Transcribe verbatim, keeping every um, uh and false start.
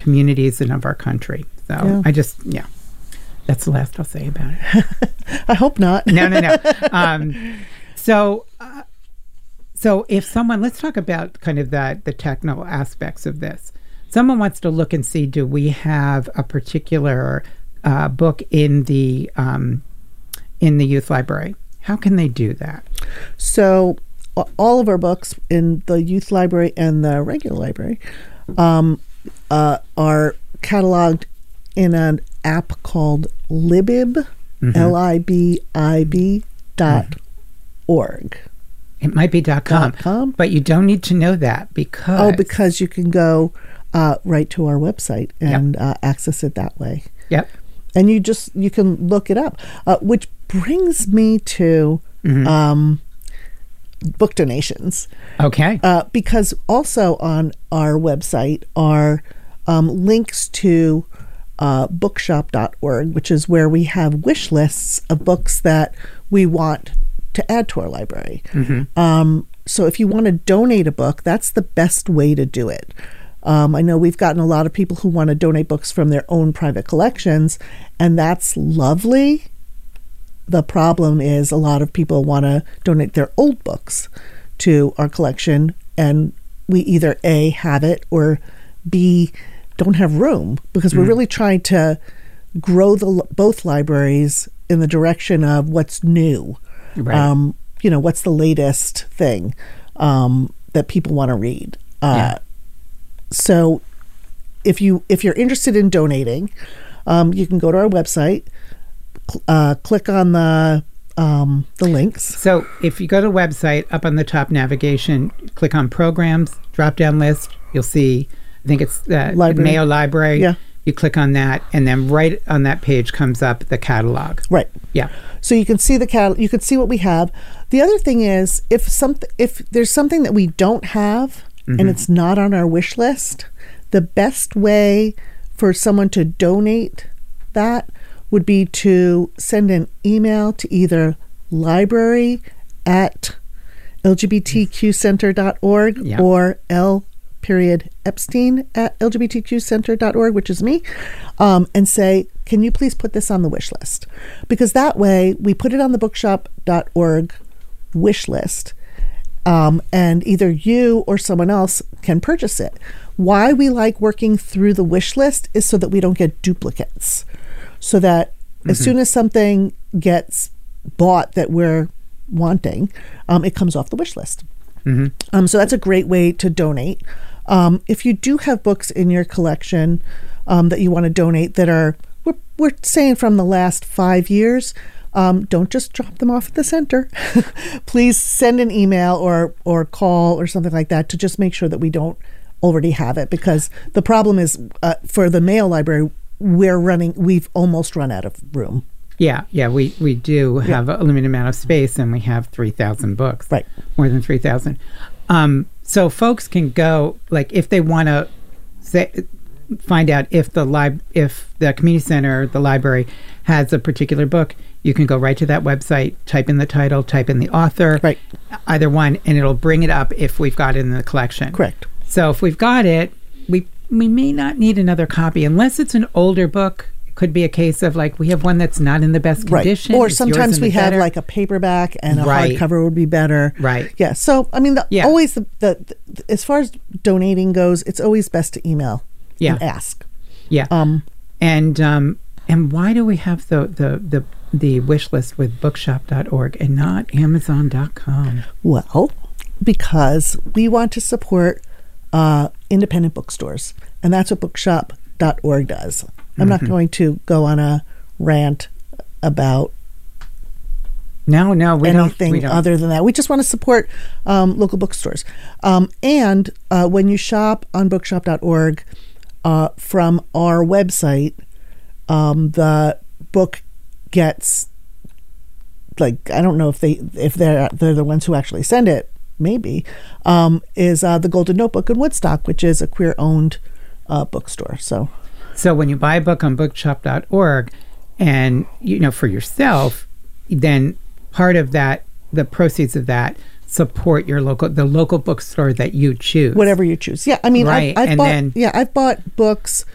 communities and of our country. So Yeah. I just, yeah, that's the last I'll say about it. I hope not. no, no, no. Um, so, uh, so if someone, let's talk about kind of the, the technical aspects of this. Someone wants to look and see, do we have a particular uh, book in the um, in the youth library? How can they do that? So all of our books in the youth library and the regular library um, uh, are cataloged in an app called Libib, mm-hmm. L I B I B dot mm-hmm. org. It might be dot com, dot com, but you don't need to know that because... Oh, because you can go uh, right to our website and yep. uh, access it that way. Yep. And you just, you can look it up, uh, which brings me to mm-hmm. um, book donations. Okay. Uh, because also on our website are um, links to uh, bookshop dot org, which is where we have wish lists of books that we want to add to our library. Mm-hmm. Um, so if you want to donate a book, that's the best way to do it. Um, I know we've gotten a lot of people who want to donate books from their own private collections, and that's lovely. The problem is a lot of people want to donate their old books to our collection, and we either A, have it, or B, don't have room, because mm. we're really trying to grow the both libraries in the direction of what's new. Right. Um, you know, what's the latest thing um, that people want to read. Uh, yeah. So if you if you're interested in donating, um, you can go to our website, cl- uh, click on the um, the links. So if you go to the website, up on the top navigation, click on programs, drop down list, you'll see, I think it's the library. Mayo Library. Yeah. You click on that, and then right on that page comes up the catalog. Right. Yeah. So you can see the catalog. You can see what we have. The other thing is, if something, if there's something that we don't have, mm-hmm. and it's not on our wish list, the best way for someone to donate that would be to send an email to either library at L G B T Q center dot org yeah. or L period Epstein at L G B T Q center dot org, which is me, um, and say, can you please put this on the wish list? Because that way we put it on the bookshop dot org wish list, um, and either you or someone else can purchase it. Why we like working through the wish list is so that we don't get duplicates. So that mm-hmm. as soon as something gets bought that we're wanting, um, it comes off the wish list. Mm-hmm. Um, so that's a great way to donate. Um, if you do have books in your collection um, that you want to donate that are, we're, we're saying from the last five years, um, don't just drop them off at the center. Please send an email or or call or something like that to just make sure that we don't already have it. Because the problem is uh, for the Mayo Library, we're running, we've almost run out of room. Yeah, yeah, we, we do have yeah. a limited amount of space, and we have three thousand books. Right. More than three thousand. Um, so folks can go, like, if they want to say, find out if the lib- if the community center, the library, has a particular book, you can go right to that website, type in the title, type in the author, right. either one, and it'll bring it up if we've got it in the collection. Correct. So if we've got it, we we may not need another copy, unless it's an older book. Could be a case of like we have one that's not in the best condition. Right. Or sometimes we have better. like a paperback and a right. hardcover would be better. Right. Yeah. So, I mean, the, yeah. always the, the, the, as far as donating goes, it's always best to email yeah. and ask. Yeah. Um, and um, and why do we have the, the, the, the wish list with bookshop dot org and not amazon dot com? Well, because we want to support uh, independent bookstores, and that's what bookshop dot org does. I'm mm-hmm. not going to go on a rant about no, no, we anything don't, we don't. other than that. We just want to support um, local bookstores. Um, and uh, when you shop on bookshop dot org uh, from our website, um, the book gets, like, I don't know if they if they're they're the ones who actually send it. Maybe um, is uh, the Golden Notebook in Woodstock, which is a queer-owned uh, bookstore. So. So when you buy a book on bookshop dot org and, you know, for yourself, then part of that, the proceeds of that, support your local, the local bookstore that you choose. Whatever you choose. Yeah. I mean, right. I've, I've and bought, then, yeah, I've bought books